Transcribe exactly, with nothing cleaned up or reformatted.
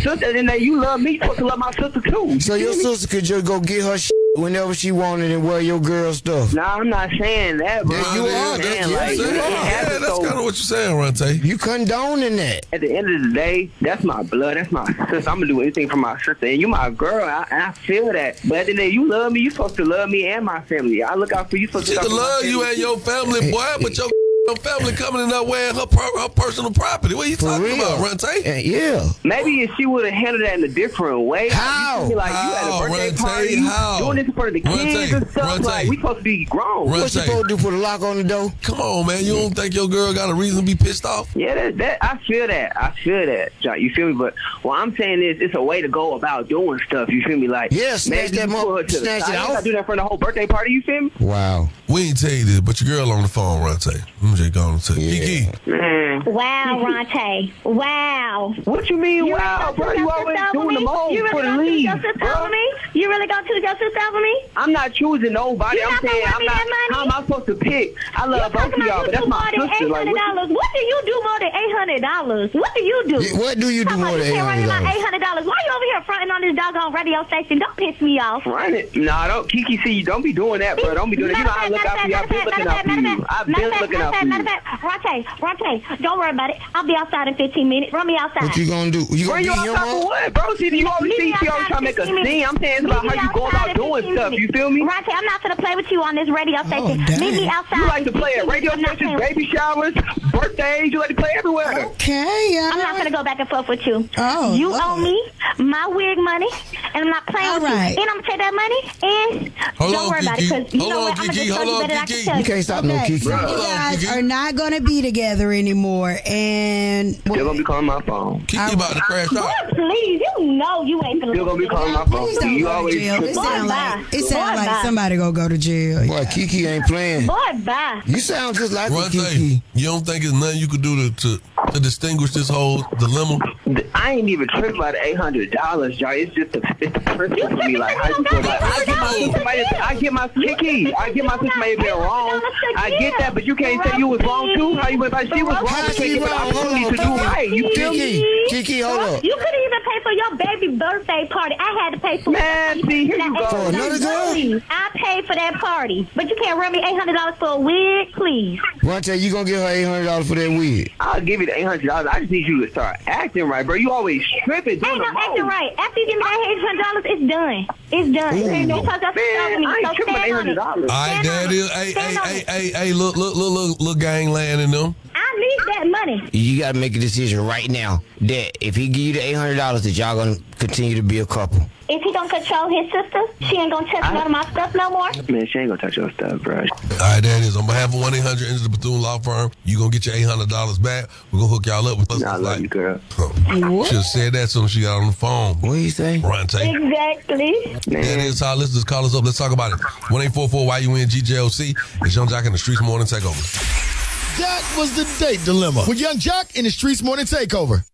sister, and then you love me, you supposed to love my sister too. So your sister could just go get her shit whenever she wanted and wear your girl stuff. Nah, I'm not saying that, bro. Yeah, you I'm are. saying, That's, like, you it are. Yeah, happens, that's so- kind of what you're saying, Ronte. You condoning that. At the end of the day, that's my blood. That's my sister. I'm gonna do anything for my sister. And you my girl. I, I feel that. But at the end of the day, you love me. You supposed to love me and my family. I look out for you. Supposed She to can look out love for my you family. and your family, boy, but your your family coming in there wearing her per, her personal property. What are you For talking real. about, Ronte? Uh, Yeah. Maybe if she would have handled that in a different way. How? You feel me, like you at a How, birthday Ronte? party, How? doing this in front of the kids Ronte, and stuff. Ronte. Like we supposed to be grown. Ronte. What you supposed to do? Put a lock on the door? Come on, man. You don't think your girl got a reason to be pissed off? Yeah, that, that I feel that. I feel that, John. You feel me? But what I'm saying is, it's a way to go about doing stuff. You feel me? Like Yeah, snatch maybe that you mo- put her to the snatch side. it You off. gotta do that for the whole birthday party. You feel me? Wow. We ain't tell you this, but your girl on the phone, Ronte. Let me just go on and tell you. Yeah. Kiki. Man, Wow, Ronte. Wow. what you mean? You Wow, really bro, gonna you choose always your sister over doing the me? most You for really the gonna choose league, your sister bro. over me? You really gonna choose your sister over me? I'm not choosing nobody. You're I'm not gonna saying run I'm me not. that money? How am I supposed to pick? I love You're both of talking y'all, about but you that's do my more than sister. eight Like, hundred what dollars. What do you do more than eight hundred dollars? What do you do? Yeah, what do you do Talking more about than you eight can't run hundred me my dollars? eight hundred dollars. Why you over here fronting on this doggone radio station? Don't piss me off. you run it? Nah, don't. Kiki, see, you don't be doing that, bro. Don't be doing that. You know how I look out for you. I've been looking out for you. I've been looking out for you. Ronte, Ronte, don't worry about it. I'll be outside in fifteen minutes. Run me outside. What you gonna do? You Bro, gonna you beat him outside for up? what, bro? See, you always Meet see, me you always outside trying to make a in fifteen scene. I'm saying it's about Meet me how you go outside about in doing fifteen stuff. You minutes. feel me? Ronte, I'm not gonna play with you on this radio station. dang. Meet me outside. You like to play at in radio fifteen minutes. I'm stations, not baby showers, birthdays. You like to play everywhere. Okay, I'm not gonna go back and forth with you. Oh, you Lord. owe me my wig money, and I'm not playing All with you. right. And I'm gonna take that money, and Hold don't on, worry about it, Kiki. because you Hold know on, what? I'm gonna Kiki. just tell Hold you on, better than I can Kiki. tell You you. can't stop no Okay, Kiki. so Hold you on, guys Kiki. are not going to be together anymore, and Still gonna be calling my phone. Kiki about to crash Boy, out. please, you know you ain't gonna Still gonna be calling my phone. please don't You go to always. jail. It Boy, sounds bye. like it sounds Boy, like bye. somebody gonna go to jail. Boy, Kiki ain't playing. Boy, bye. You sound just like a Ronte, Kiki. you don't think there's nothing you could do to, to, to distinguish this whole dilemma? I ain't even tripping about the eight hundred dollars, y'all. It's just the it's the principle for me. Like how you feel like I get my sister may I get my Kiki. I get my sister may have been wrong. I get that, but you can't say you was wrong too. How you went by she was wrong? How You she can't get the wrong? Hold opportunity on, to do right. You feel me? Kiki, Kiki, hold up. You couldn't even pay for your baby birthday party. I had to pay for Man, it. see, here you go. For another girl? I paid for that party, but you can't run me eight hundred dollars for a wig, please. Ronte, you gonna give her eight hundred dollars for that wig? I'll give you the eight hundred dollars. I just need you to start acting right, bro. You always tripping. doing Ain't no the most. acting right. After you give me that eight hundred dollars, it's done. It's done. Ooh. Because that's Man, me. I ain't So tripping stand eight on hundred it. dollars. All right, Stand there on it it. is. Hey, Stand hey, on hey, it. hey, hey, look, look, look, look, look, gangland in them. I need that money. You gotta make a decision right now that if he give you the eight hundred dollars, that y'all gonna continue to be a couple. Is he gonna control his sister? She ain't gonna touch none of my stuff no more. Man, she ain't gonna touch your stuff, bro. All right, there it is. On behalf of one eight hundred Enter the Bethune Law Firm, you going to get your eight hundred dollars back. We're going to hook y'all up with us. Nah, I love you, girl. Should have said that as soon as she got on the phone. What you say? Ronte. Exactly. That is how listeners call us up. Let's talk about it. one eight four four Y U N G J O C. It's Young Jock in the Streets Morning Takeover. That was the date dilemma with Young Jock in the Streets Morning Takeover.